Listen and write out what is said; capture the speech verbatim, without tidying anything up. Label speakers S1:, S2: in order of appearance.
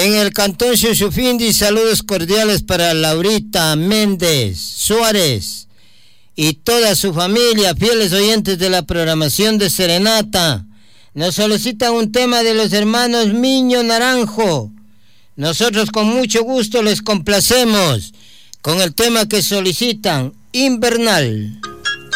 S1: En el cantón Xuxufindi, saludos cordiales para Laurita Méndez Suárez y toda su familia, fieles oyentes de la programación de Serenata. Nos solicitan un tema de los hermanos Miño Naranjo. Nosotros con mucho gusto les complacemos con el tema que solicitan, Invernal.